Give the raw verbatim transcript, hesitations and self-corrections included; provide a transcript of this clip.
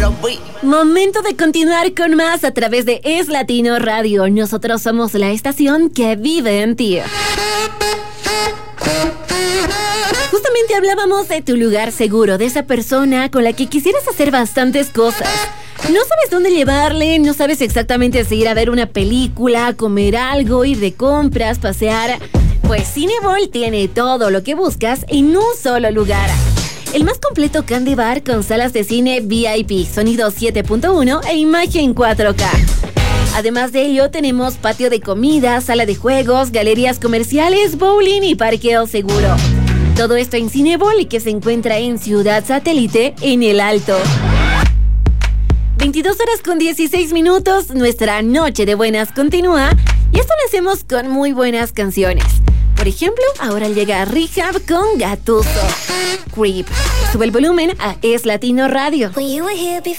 Momento de continuar con más a través de Es Latino Radio. Nosotros somos la estación que vive en ti. Justamente hablábamos de tu lugar seguro, de esa persona con la que quisieras hacer bastantes cosas. No sabes dónde llevarle, no sabes exactamente si ir a ver una película, comer algo, ir de compras, pasear. Pues Cinebol tiene todo lo que buscas en un solo lugar. El más completo Candy Bar con salas de cine V I P, sonido siete punto uno e imagen cuatro K. Además de ello, tenemos patio de comida, sala de juegos, galerías comerciales, bowling y parqueo seguro. Todo esto en Cinebol, que se encuentra en Ciudad Satélite, en El Alto. veintidós horas con dieciséis minutos, nuestra noche de buenas continúa y esto lo hacemos con muy buenas canciones. Por ejemplo, ahora llega Rehab con Gattuso. Creep. Sube el volumen a Es Latino Radio. When you were here before.